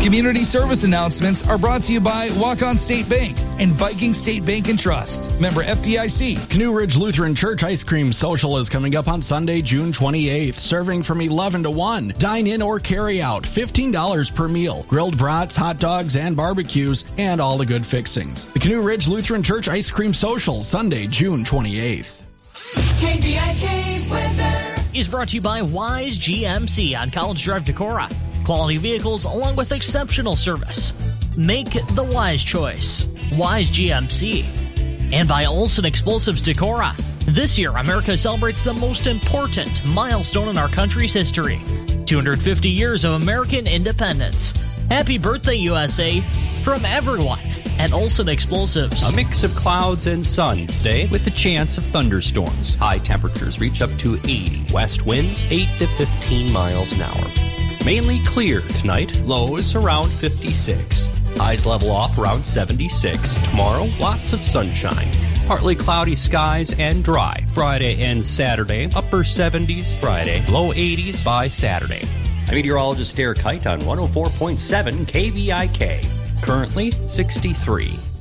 Community service announcements are brought to you by Walk-On State Bank and Viking State Bank and Trust. Member FDIC. Canoe Ridge Lutheran Church Ice Cream Social is coming up on Sunday, June 28th, serving from 11 to 1. Dine in or carry out, $15 per meal. Grilled brats, hot dogs, and barbecues, and all the good fixings. The Canoe Ridge Lutheran Church Ice Cream Social, Sunday, June 28th. KVIK weather is brought to you by Wise GMC on College Drive, Decorah. Quality vehicles along with exceptional service. Make the wise choice. Wise GMC. And by Olson Explosives Decorah. This year, America celebrates the most important milestone in our country's history. 250 years of American independence. Happy birthday, USA, from everyone at Olson Explosives. A mix of clouds and sun today with a chance of thunderstorms. High temperatures reach up to 80. West winds 8 to 15 miles an hour. Mainly clear tonight, lows around 56. Highs level off around 76. Tomorrow, lots of sunshine. Partly cloudy skies and dry. Friday and Saturday, upper 70s Friday, low 80s by Saturday. I'm meteorologist Derek Kite on 104.7 KVIK. Currently 63.